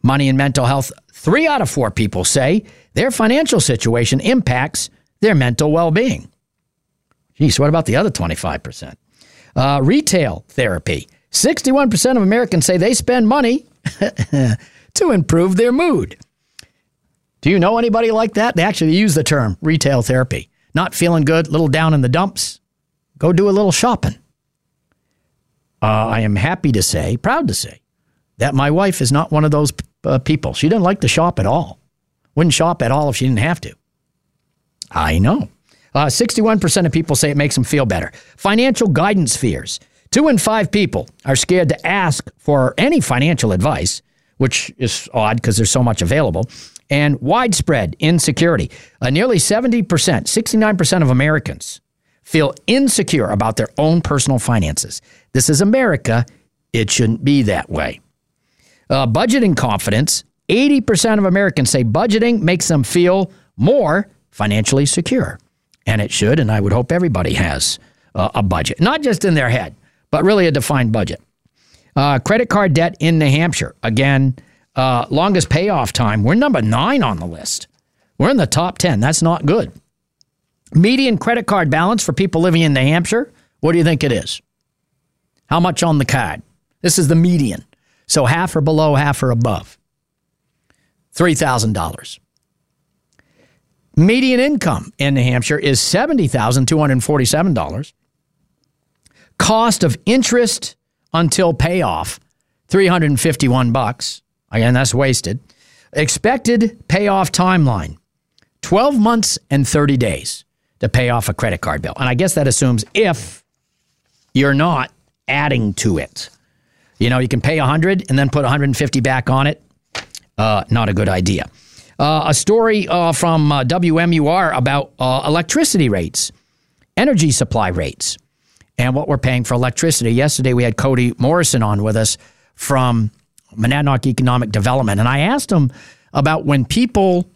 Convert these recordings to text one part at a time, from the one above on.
Money and mental health. 3 out of 4 people say their financial situation impacts their mental well-being. Geez, what about the other 25%? Retail therapy. 61% of Americans say they spend money to improve their mood. Do you know anybody like that? They actually use the term retail therapy. Not feeling good, a little down in the dumps. Go do a little shopping. I am happy to say, proud to say, that my wife is not one of those people. She doesn't like to shop at all. Wouldn't shop at all if she didn't have to. I know. 61% of people say it makes them feel better. Financial guidance fears. 2 in 5 people are scared to ask for any financial advice, which is odd because there's so much available. And widespread insecurity. Nearly 70%, 69% of Americans feel insecure about their own personal finances. This is America. It shouldn't be that way. Budgeting confidence. 80% of Americans say budgeting makes them feel more financially secure. And it should, and I would hope everybody has a budget. Not just in their head, but really a defined budget. Credit card debt in New Hampshire. Again, longest payoff time. We're number 9 on the list. We're in the top 10. That's not good. Median credit card balance for people living in New Hampshire. What do you think it is? How much on the card? This is the median. So half or below, half or above. $3,000. Median income in New Hampshire is $70,247. Cost of interest until payoff, $351. Again, that's wasted. Expected payoff timeline, 12 months and 30 days to pay off a credit card bill. And I guess that assumes if you're not adding to it. You know, you can pay $100 and then put $150 back on it. Not a good idea. A story from WMUR about electricity rates, energy supply rates, and what we're paying for electricity. Yesterday, we had Cody Morrison on with us from Monadnock Economic Development, and I asked him about when people,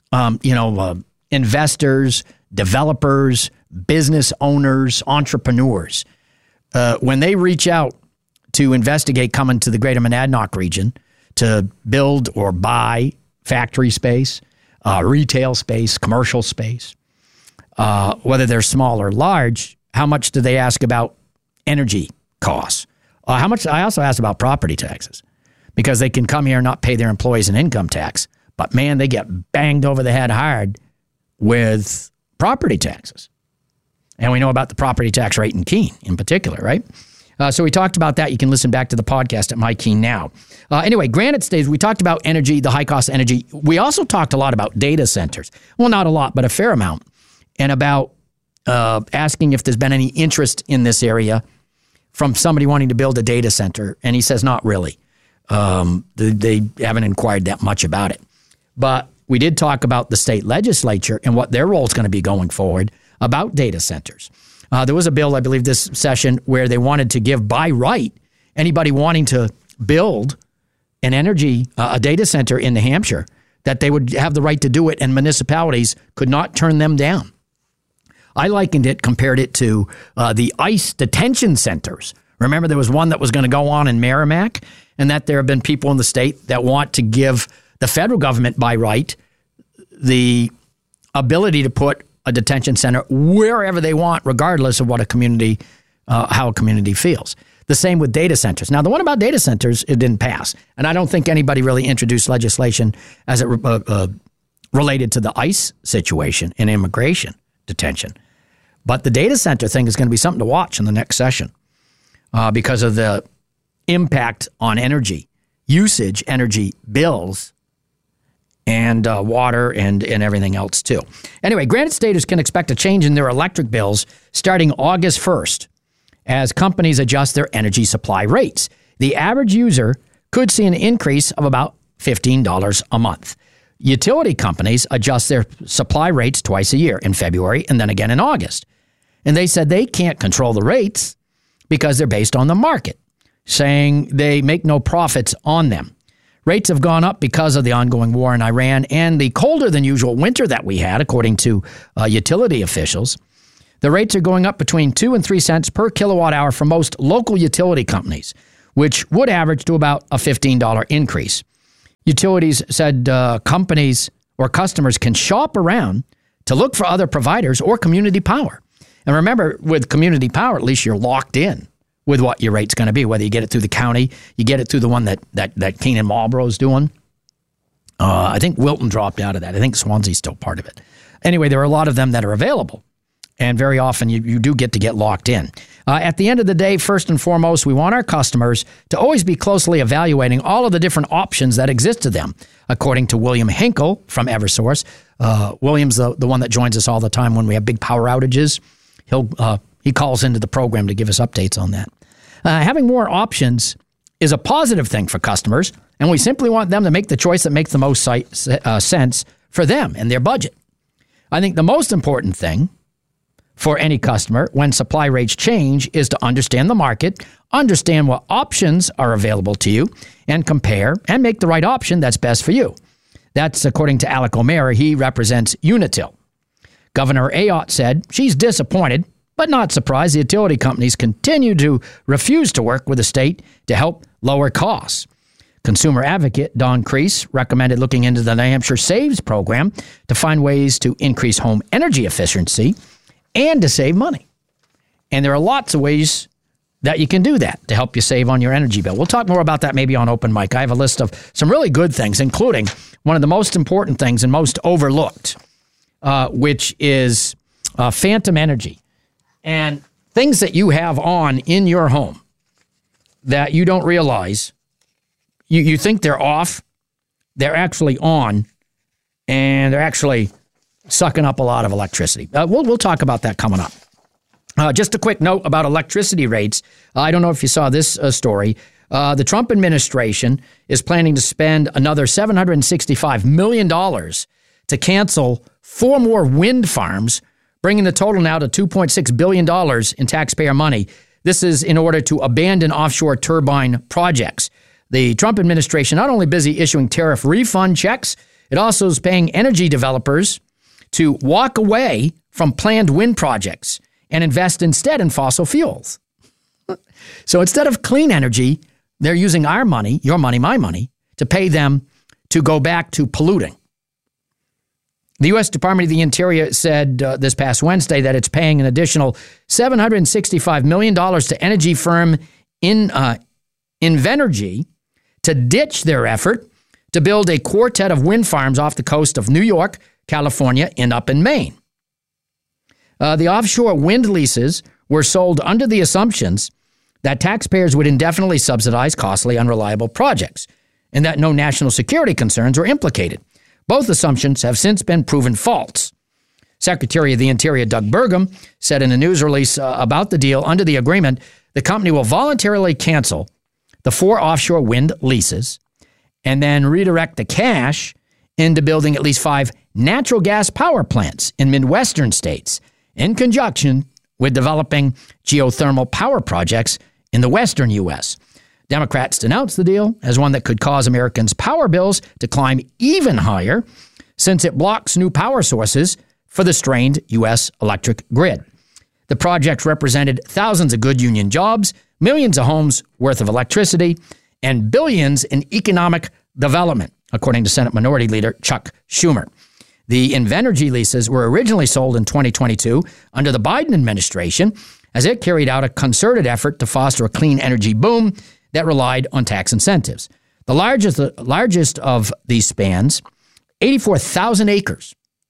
investors, developers, business owners, entrepreneurs, when they reach out to investigate coming to the greater Monadnock region to build or buy factory space, retail space, commercial space, whether they're small or large, how much do they ask about energy costs? How much? I also asked about property taxes because they can come here and not pay their employees an income tax. But man, they get banged over the head hard with property taxes. And we know about the property tax rate in Keene in particular, right? So we talked about that. You can listen back to the podcast at My Keene Now. Anyway, Granite State, we talked about energy, the high cost energy. We also talked a lot about data centers. Well, not a lot, but a fair amount. And about asking if there's been any interest in this area from somebody wanting to build a data center. And he says not really. They haven't inquired that much about it. But we did talk about the state legislature and what their role is going to be going forward about data centers. There was a bill, I believe, this session where they wanted to give by right anybody wanting to build an a data center in New Hampshire, that they would have the right to do it and municipalities could not turn them down. I compared it to the ICE detention centers. Remember, there was one that was going to go on in Merrimack, and that there have been people in the state that want to give the federal government by right the ability to put a detention center wherever they want, regardless of what a community, how a community feels. The same with data centers. Now, the one about data centers, it didn't pass. And I don't think anybody really introduced legislation as it related to the ICE situation in immigration detention. But the data center thing is going to be something to watch in the next session because of the impact on energy usage, energy bills, and water and everything else too. Anyway, Granite Staters can expect a change in their electric bills starting August 1st as companies adjust their energy supply rates. The average user could see an increase of about $15 a month. Utility companies adjust their supply rates twice a year, in February and then again in August. And they said they can't control the rates because they're based on the market, saying they make no profits on them. Rates have gone up because of the ongoing war in Iran and the colder than usual winter that we had, according to utility officials. The rates are going up between 2 and 3 cents per kilowatt hour for most local utility companies, which would average to about a $15 increase. Utilities said companies or customers can shop around to look for other providers or community power. And remember, with community power, at least you're locked in with what your rate's going to be, whether you get it through the county, you get it through the one that Keenan Marlboro's doing. I think Wilton dropped out of that. I think Swansea's still part of it. Anyway, there are a lot of them that are available. And very often you do get locked in. At the end of the day, first and foremost, we want our customers to always be closely evaluating all of the different options that exist to them, according to William Hinkle from Eversource. William's the one that joins us all the time when we have big power outages. He calls into the program to give us updates on that. Having more options is a positive thing for customers, and we simply want them to make the choice that makes the most sense for them and their budget. I think the most important thing for any customer when supply rates change is to understand the market, understand what options are available to you, and compare and make the right option that's best for you. That's according to Alec O'Meara. He represents Unitil. Governor Ayotte said she's disappointed, but not surprised the utility companies continue to refuse to work with the state to help lower costs. Consumer advocate Don Kreese recommended looking into the New Hampshire Saves program to find ways to increase home energy efficiency and to save money. And there are lots of ways that you can do that to help you save on your energy bill. We'll talk more about that maybe on Open Mic. I have a list of some really good things, including one of the most important things and most overlooked, which is phantom energy. And things that you have on in your home that you don't realize, you think they're off, they're actually on, and they're actually sucking up a lot of electricity. We'll talk about that coming up. Just a quick note about electricity rates. I don't know if you saw this story. The Trump administration is planning to spend another $765 million to cancel 4 more wind farms, bringing the total now to $2.6 billion in taxpayer money. This is in order to abandon offshore turbine projects. The Trump administration not only busy issuing tariff refund checks, it also is paying energy developers to walk away from planned wind projects and invest instead in fossil fuels. So instead of clean energy, they're using our money, your money, my money, to pay them to go back to polluting. The U.S. Department of the Interior said this past Wednesday that it's paying an additional $765 million to energy firm Invenergy to ditch their effort to build a quartet of wind farms off the coast of New York, California, and up in Maine. The offshore wind leases were sold under the assumptions that taxpayers would indefinitely subsidize costly, unreliable projects and that no national security concerns were implicated. Both assumptions have since been proven false. Secretary of the Interior Doug Burgum said in a news release about the deal, under the agreement, the company will voluntarily cancel the 4 offshore wind leases and then redirect the cash into building at least 5 natural gas power plants in Midwestern states in conjunction with developing geothermal power projects in the western U.S. Democrats denounced the deal as one that could cause Americans' power bills to climb even higher since it blocks new power sources for the strained U.S. electric grid. The project represented thousands of good union jobs, millions of homes worth of electricity, and billions in economic development, according to Senate Minority Leader Chuck Schumer. The Invenergy leases were originally sold in 2022 under the Biden administration as it carried out a concerted effort to foster a clean energy boom that relied on tax incentives. The largest of these spans, 84,000 acres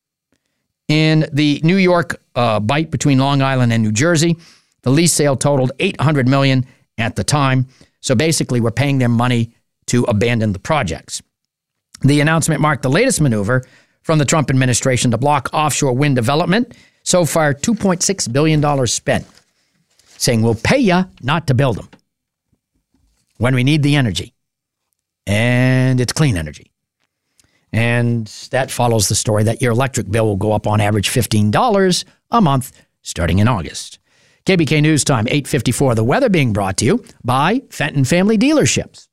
in the New York bight between Long Island and New Jersey. The lease sale totaled $800 million at the time. So basically, we're paying them money to abandon the projects. The announcement marked the latest maneuver from the Trump administration to block offshore wind development. So far, $2.6 billion spent, saying we'll pay you not to build them when we need the energy. And it's clean energy. And that follows the story that your electric bill will go up on average $15 a month starting in August. KBK News Time, 8:54. The weather being brought to you by Fenton Family Dealerships.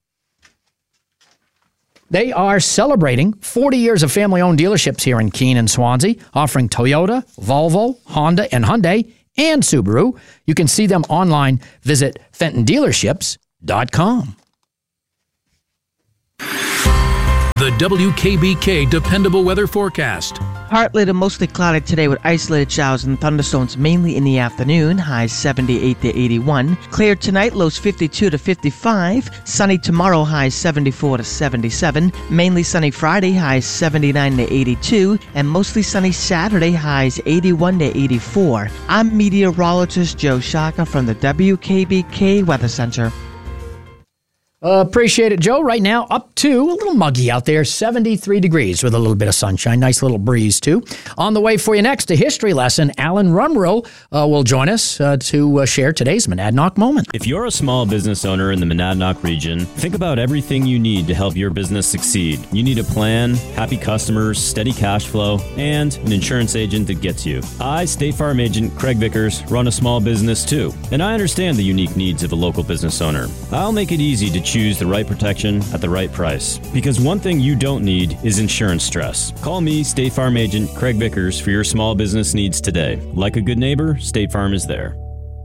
They are celebrating 40 years of family-owned dealerships here in Keene and Swansea, offering Toyota, Volvo, Honda, and Hyundai, and Subaru. You can see them online. Visit FentonDealerships.com. The WKBK Dependable Weather Forecast. Partly to mostly cloudy today with isolated showers and thunderstorms mainly in the afternoon, highs 78 to 81. Clear tonight, lows 52 to 55. Sunny tomorrow, highs 74 to 77. Mainly sunny Friday, highs 79 to 82. And mostly sunny Saturday, highs 81 to 84. I'm meteorologist Joe Shaka from the WKBK Weather Center. Appreciate it, Joe. Right now, up to a little muggy out there, 73 degrees with a little bit of sunshine. Nice little breeze, too. On the way for you next, a history lesson. Alan Rumrill will join us to share today's Monadnock moment. If you're a small business owner in the Monadnock region, think about everything you need to help your business succeed. You need a plan, happy customers, steady cash flow, and an insurance agent that gets you. I, State Farm Agent Craig Vickers, run a small business, too, and I understand the unique needs of a local business owner. I'll make it easy to choose the right protection at the right price. Because one thing you don't need is insurance stress. Call me, State Farm Agent Craig Vickers, for your small business needs today. Like a good neighbor, State Farm is there.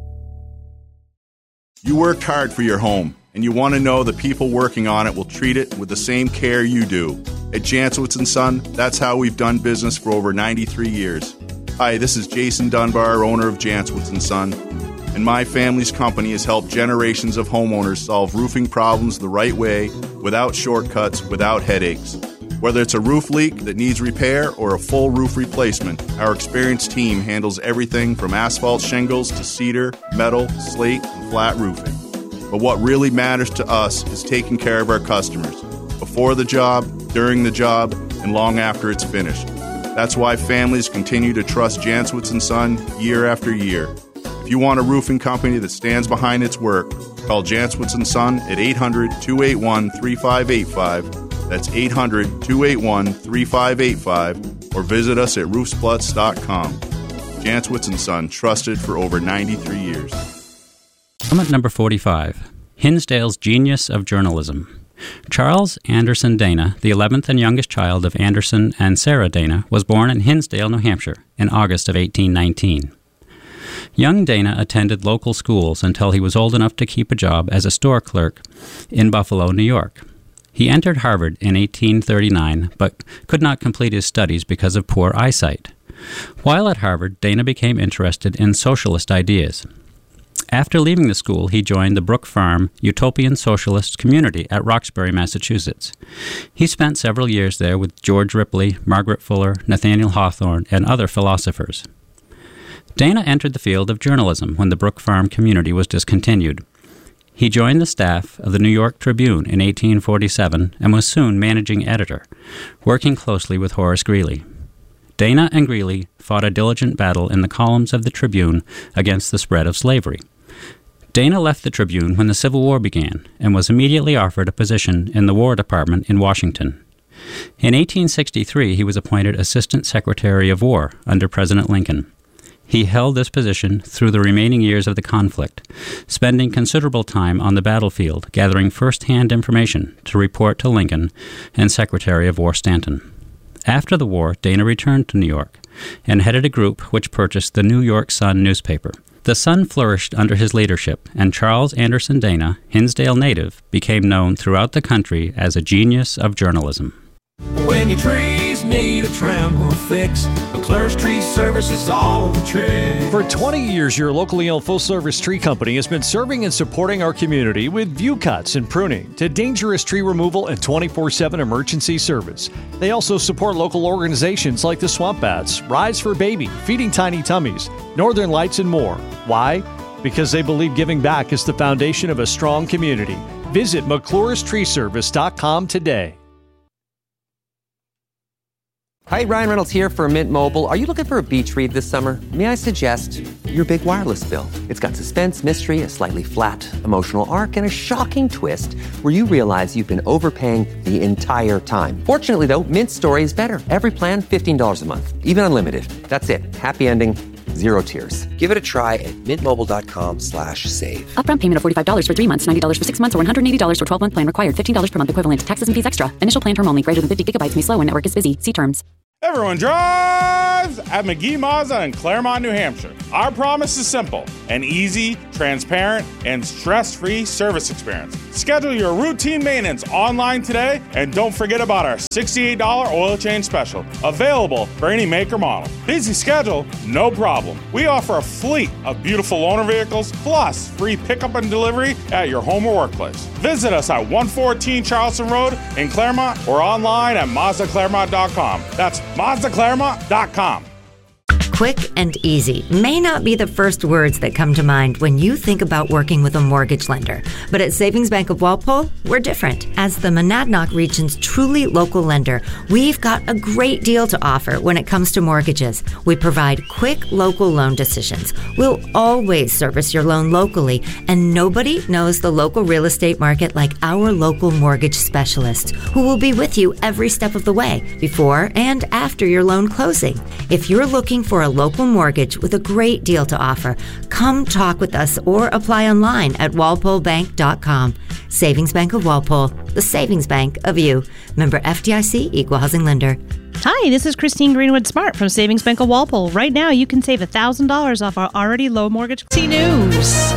You worked hard for your home, and you want to know the people working on it will treat it with the same care you do. At Jantzowitz & Son, that's how we've done business for over 93 years. Hi, this is Jason Dunbar, owner of Jantzowitz & Son. And my family's company has helped generations of homeowners solve roofing problems the right way, without shortcuts, without headaches. Whether it's a roof leak that needs repair or a full roof replacement, our experienced team handles everything from asphalt shingles to cedar, metal, slate, and flat roofing. But what really matters to us is taking care of our customers, before the job, during the job, and long after it's finished. That's why families continue to trust Jantzowitz & Son year after year. If you want a roofing company that stands behind its work, call Jantzowitz & Son at 800-281-3585. That's 800-281-3585. Or visit us at roofsplutz.com. Jantzowitz & Son, trusted for over 93 years. Comment number 45. Hinsdale's Genius of Journalism. Charles Anderson Dana, the 11th and youngest child of Anderson and Sarah Dana, was born in Hinsdale, New Hampshire, in August of 1819. Young Dana attended local schools until he was old enough to keep a job as a store clerk in Buffalo, New York. He entered Harvard in 1839, but could not complete his studies because of poor eyesight. While at Harvard, Dana became interested in socialist ideas. After leaving the school, he joined the Brook Farm Utopian Socialist Community at Roxbury, Massachusetts. He spent several years there with George Ripley, Margaret Fuller, Nathaniel Hawthorne, and other philosophers. Dana entered the field of journalism when the Brook Farm community was discontinued. He joined the staff of the New York Tribune in 1847 and was soon managing editor, working closely with Horace Greeley. Dana and Greeley fought a diligent battle in the columns of the Tribune against the spread of slavery. Dana left the Tribune when the Civil War began and was immediately offered a position in the War Department in Washington. In 1863, he was appointed Assistant Secretary of War under President Lincoln. He held this position through the remaining years of the conflict, spending considerable time on the battlefield, gathering first-hand information to report to Lincoln and Secretary of War Stanton. After the war, Dana returned to New York and headed a group which purchased the New York Sun newspaper. The Sun flourished under his leadership, and Charles Anderson Dana, Hinsdale native, became known throughout the country as a genius of journalism. When your trees need a trim or fix, McClure's Tree Service is all the trick. For 20 years, your locally owned full-service tree company has been serving and supporting our community with view cuts and pruning to dangerous tree removal and 24/7 emergency service. They also support local organizations like the Swamp Bats, Rise for Baby, Feeding Tiny Tummies, Northern Lights, and more. Why? Because they believe giving back is the foundation of a strong community. Visit McClure'sTreeService.com today. Hi, Ryan Reynolds here for Mint Mobile. Are you looking for a beach read this summer? May I suggest your big wireless bill? It's got suspense, mystery, a slightly flat, emotional arc, and a shocking twist where you realize you've been overpaying the entire time. Fortunately, though, Mint story is better. Every plan, $15 a month. Even unlimited. That's it. Happy ending. Zero tears. Give it a try at mintmobile.com/save. Upfront payment of $45 for 3 months, $90 for 6 months, or $180 for 12-month plan required. $15 per month equivalent. Taxes and fees extra. Initial plan term only. Greater than 50 gigabytes may slow when network is busy. See terms. Everyone drive arrives at McGee Mazda in Claremont, New Hampshire. Our promise is simple: an easy, transparent, and stress-free service experience. Schedule your routine maintenance online today, and don't forget about our $68 oil change special, available for any make or model. Busy schedule? No problem. We offer a fleet of beautiful loaner vehicles, plus free pickup and delivery at your home or workplace. Visit us at 114 Charleston Road in Claremont or online at MazdaClaremont.com. That's MazdaClaremont.com. Quick and easy may not be the first words that come to mind when you think about working with a mortgage lender. But at Savings Bank of Walpole, we're different. As the Monadnock region's truly local lender, we've got a great deal to offer when it comes to mortgages. We provide quick local loan decisions. We'll always service your loan locally, and nobody knows the local real estate market like our local mortgage specialists, who will be with you every step of the way, before and after your loan closing. If you're looking for a local mortgage with a great deal to offer, come talk with us or apply online at walpolebank.com. Savings Bank of Walpole, the savings bank of you. Member FDIC, Equal Housing Lender. Hi, this is Christine Greenwood Smart from Savings Bank of Walpole. Right now, you can save $1,000 off our already low mortgage. News.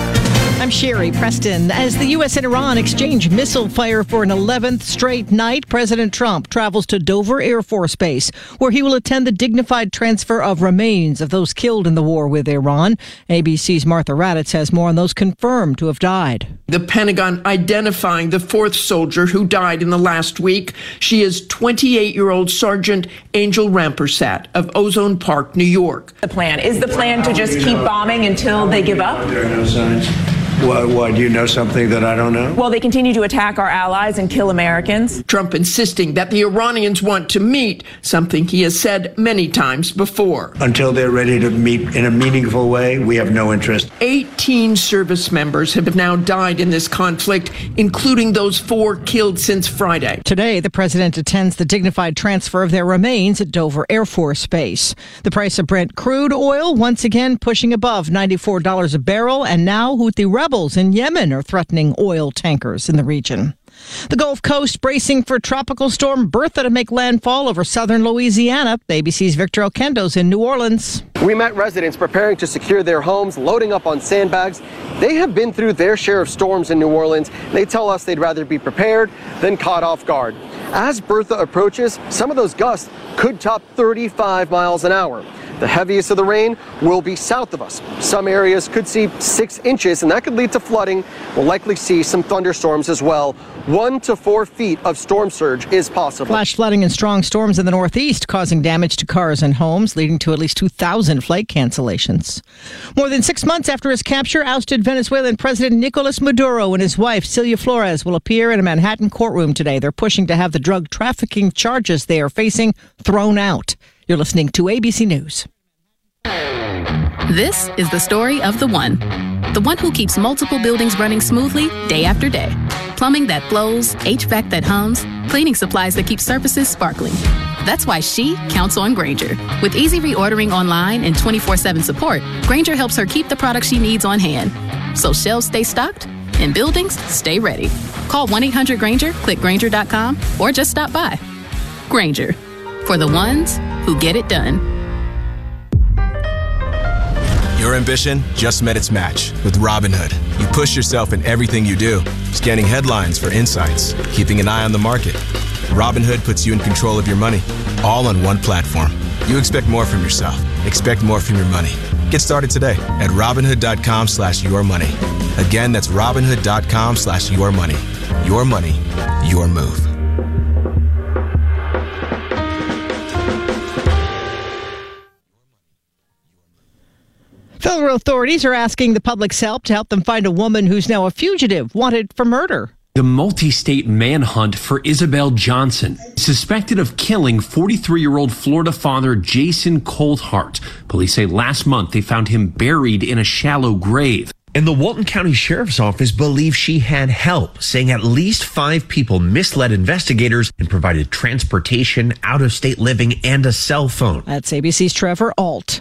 I'm Sherry Preston. As the U.S. and Iran exchange missile fire for an 11th straight night, President Trump travels to Dover Air Force Base, where he will attend the dignified transfer of remains of those killed in the war with Iran. ABC's Martha Raddatz has more on those confirmed to have died. The Pentagon identifying the fourth soldier who died in the last week. She is 28-year-old Sergeant Angel Rampersad of Ozone Park, New York. The plan is the plan to just keep bombing until they give up? There are no signs. Why, do you know something that I don't know? Well, they continue to attack our allies and kill Americans. Trump insisting that the Iranians want to meet, something he has said many times before. Until they're ready to meet in a meaningful way, we have no interest. 18 service members have now died in this conflict, including those 4 killed since Friday. Today, the president attends the dignified transfer of their remains at Dover Air Force Base. The price of Brent crude oil once again pushing above $94 a barrel, and now Houthi rebels in Yemen are threatening oil tankers in the region. The Gulf Coast bracing for Tropical Storm Bertha to make landfall over southern Louisiana. ABC's Victor Oquendo's in New Orleans. We met residents preparing to secure their homes, loading up on sandbags. They have been through their share of storms in New Orleans. They tell us they'd rather be prepared than caught off guard. As Bertha approaches, some of those gusts could top 35 miles an hour. The heaviest of the rain will be south of us. Some areas could see 6 inches, and that could lead to flooding. We'll likely see some thunderstorms as well. 1 to 4 feet of storm surge is possible. Flash flooding and strong storms in the Northeast causing damage to cars and homes, leading to at least 2,000 flight cancellations. More than 6 months after his capture, ousted Venezuelan President Nicolas Maduro and his wife, Celia Flores, will appear in a Manhattan courtroom today. They're pushing to have the drug trafficking charges they are facing thrown out. You're listening to ABC News. This is the story of the one who keeps multiple buildings running smoothly day after day. Plumbing that flows, HVAC that hums, cleaning supplies that keep surfaces sparkling. That's why she counts on Grainger. With easy reordering online and 24/7 support, Grainger helps her keep the products she needs on hand. So shelves stay stocked and buildings stay ready. Call 1-800-GRAINGER, click Grainger.com, or just stop by. Grainger, for the ones who get it done. Your ambition just met its match with Robinhood. You push yourself in everything you do, scanning headlines for insights, keeping an eye on the market. Robinhood puts you in control of your money, all on one platform. You expect more from yourself. Expect more from your money. Get started today at Robinhood.com/yourmoney. Again, that's Robinhood.com/yourmoney. Your money, your move. Federal authorities are asking the public's help to help them find a woman who's now a fugitive wanted for murder. The multi-state manhunt for Isabel Johnson, suspected of killing 43-year-old Florida father Jason Coulthart. Police say last month they found him buried in a shallow grave. And the Walton County Sheriff's Office believes she had help, saying at least 5 people misled investigators and provided transportation, out-of-state living, and a cell phone. That's ABC's Trevor Alt.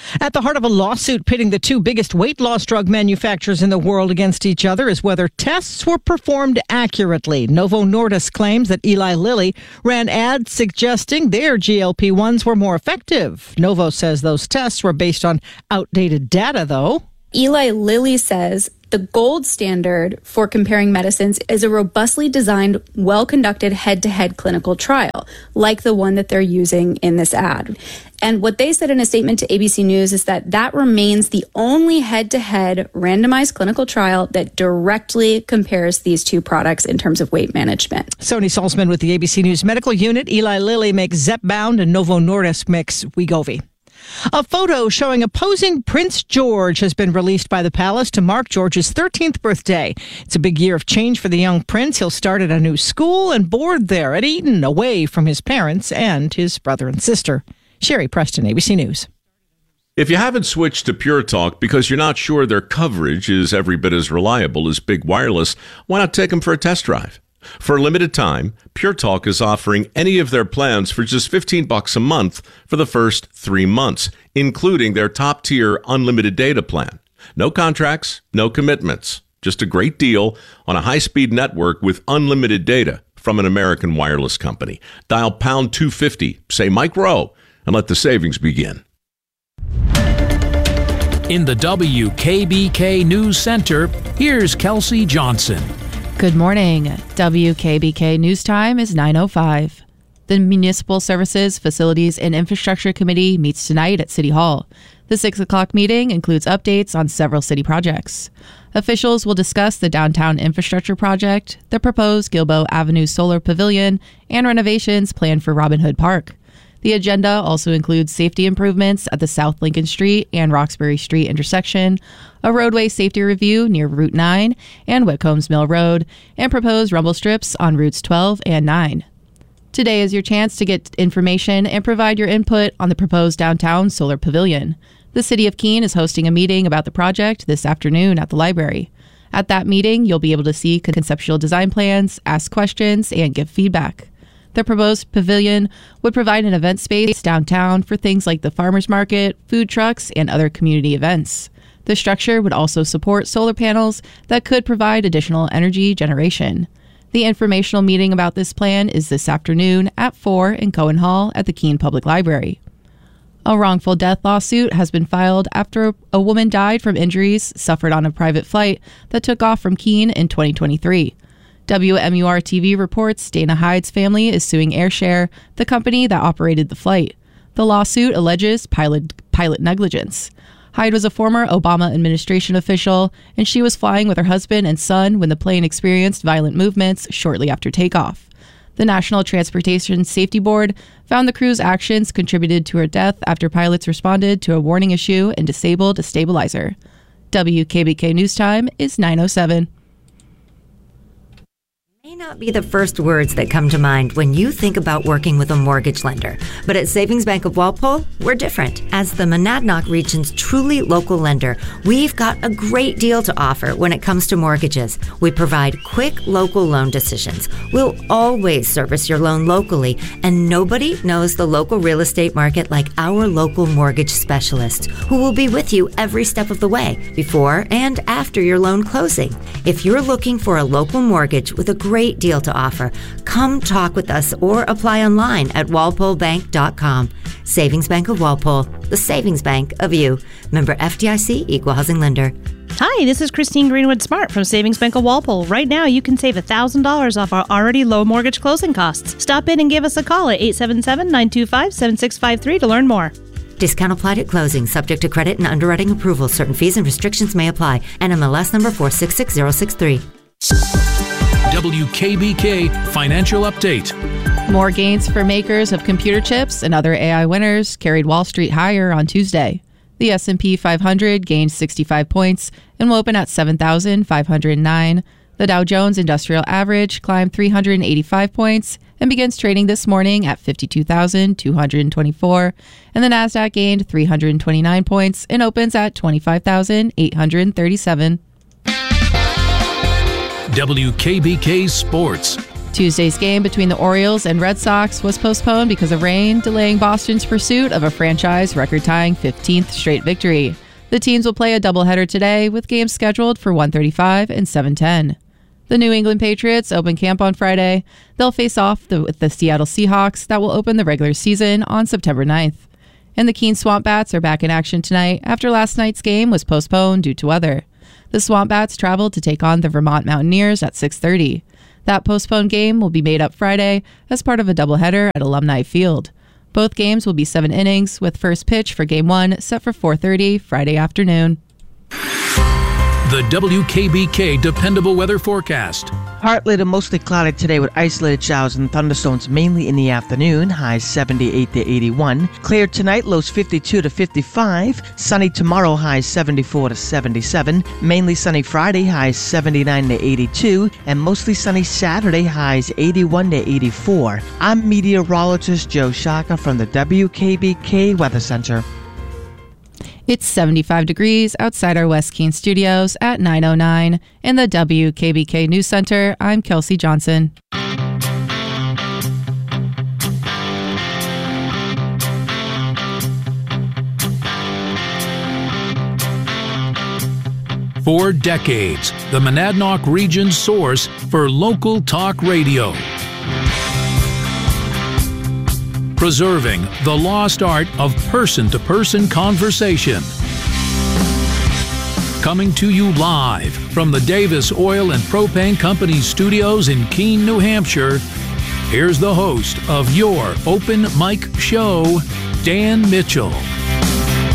At the heart of a lawsuit pitting the two biggest weight loss drug manufacturers in the world against each other is whether tests were performed accurately. Novo Nordisk claims that Eli Lilly ran ads suggesting their GLP-1s were more effective. Novo says those tests were based on outdated data, though. Eli Lilly says the gold standard for comparing medicines is a robustly designed, well-conducted head-to-head clinical trial, like the one that they're using in this ad. And what they said in a statement to ABC News is that remains the only head-to-head randomized clinical trial that directly compares these two products in terms of weight management. Sony Salzman with the ABC News Medical Unit. Eli Lilly makes Zepbound and Novo Nordisk makes Wegovy. A photo showing a posing Prince George has been released by the palace to mark George's 13th birthday. It's a big year of change for the young prince. He'll start at a new school and board there at Eton, away from his parents and his brother and sister. Sherry Preston, ABC News. If you haven't switched to Pure Talk because you're not sure their coverage is every bit as reliable as Big Wireless, why not take them for a test drive? For a limited time, Pure Talk is offering any of their plans for just $15 a month for the first 3 months, including their top-tier unlimited data plan. No contracts, no commitments. Just a great deal on a high-speed network with unlimited data from an American wireless company. Dial pound 250, say Mike Rowe, and let the savings begin. In the WKBK News Center, here's Kelsey Johnson. Good morning. WKBK News Time is 9:05. The Municipal Services, Facilities, and Infrastructure Committee meets tonight at City Hall. The 6 o'clock meeting includes updates on several city projects. Officials will discuss the downtown infrastructure project, the proposed Gilboa Avenue Solar Pavilion, and renovations planned for Robin Hood Park. The agenda also includes safety improvements at the South Lincoln Street and Roxbury Street intersection, a roadway safety review near Route 9 and Whitcombs Mill Road, and proposed rumble strips on Routes 12 and 9. Today is your chance to get information and provide your input on the proposed downtown solar pavilion. The City of Keene is hosting a meeting about the project this afternoon at the library. At that meeting, you'll be able to see conceptual design plans, ask questions, and give feedback. The proposed pavilion would provide an event space downtown for things like the farmers market, food trucks, and other community events. The structure would also support solar panels that could provide additional energy generation. The informational meeting about this plan is this afternoon at 4 in Cohen Hall at the Keene Public Library. A wrongful death lawsuit has been filed after a woman died from injuries suffered on a private flight that took off from Keene in 2023. WMUR-TV reports Dana Hyde's family is suing AirShare, the company that operated the flight. The lawsuit alleges pilot negligence. Hyde was a former Obama administration official, and she was flying with her husband and son when the plane experienced violent movements shortly after takeoff. The National Transportation Safety Board found the crew's actions contributed to her death after pilots responded to a warning issue and disabled a stabilizer. WKBK News Time is 9:07. May not be the first words that come to mind when you think about working with a mortgage lender. But at Savings Bank of Walpole, we're different. As the Monadnock region's truly local lender, we've got a great deal to offer when it comes to mortgages. We provide quick local loan decisions. We'll always service your loan locally, and nobody knows the local real estate market like our local mortgage specialist, who will be with you every step of the way, before and after your loan closing. If you're looking for a local mortgage with a great deal to offer, come talk with us or apply online at walpolebank.com. Savings Bank of Walpole, the savings bank of you. Member FDIC, Equal Housing Lender. Hi, this is Christine Greenwood Smart from Savings Bank of Walpole. Right now, you can save $1,000 off our already low mortgage closing costs. Stop in and give us a call at 877-925-7653 to learn more. Discount applied at closing, subject to credit and underwriting approval. Certain fees and restrictions may apply. NMLS number 466063. WKBK Financial Update. More gains for makers of computer chips and other AI winners carried Wall Street higher on Tuesday. The S&P 500 gained 65 points and will open at 7,509. The Dow Jones Industrial Average climbed 385 points and begins trading this morning at 52,224. And the Nasdaq gained 329 points and opens at 25,837. WKBK Sports. Tuesday's game between the Orioles and Red Sox was postponed because of rain, delaying Boston's pursuit of a franchise record-tying 15th straight victory. The teams will play a doubleheader today with games scheduled for 1:35 and 7:10. The New England Patriots open camp on Friday. They'll face off with the Seattle Seahawks that will open the regular season on September 9th. And the Keene Swamp Bats are back in action tonight after last night's game was postponed due to weather. The Swamp Bats traveled to take on the Vermont Mountaineers at 6:30. That postponed game will be made up Friday as part of a doubleheader at Alumni Field. Both games will be 7 innings, with first pitch for Game 1 set for 4:30 Friday afternoon. The WKBK Dependable Weather Forecast. Partly to mostly cloudy today with isolated showers and thunderstorms mainly in the afternoon, highs 78 to 81. Clear tonight, lows 52 to 55. Sunny tomorrow, highs 74 to 77. Mainly sunny Friday, highs 79 to 82. And mostly sunny Saturday, highs 81 to 84. I'm meteorologist Joe Shaka from the WKBK Weather Center. It's 75 degrees outside our West Keene studios at 9:09. In the WKBK News Center, I'm Kelsey Johnson. For decades, the Monadnock region's source for local talk radio. Preserving the lost art of person-to-person conversation. Coming to you live from the Davis Oil and Propane Company studios in Keene, New Hampshire, here's the host of your Open Mic Show, Dan Mitchell.